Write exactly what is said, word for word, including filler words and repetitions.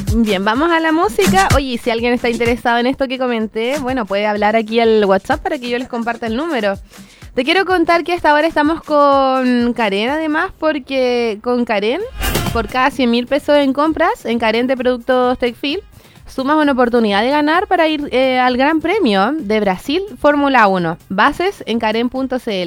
Bien, vamos a la música. Oye, si alguien está interesado en esto que comenté, bueno, puede hablar aquí al WhatsApp para que yo les comparta el número. Te quiero contar que hasta ahora estamos con Karen, además, porque con Karen, por cada cien mil pesos en compras en Karen de productos Techfil, sumas una oportunidad de ganar para ir eh, al Gran Premio de Brasil Fórmula uno. Bases en karen punto c l.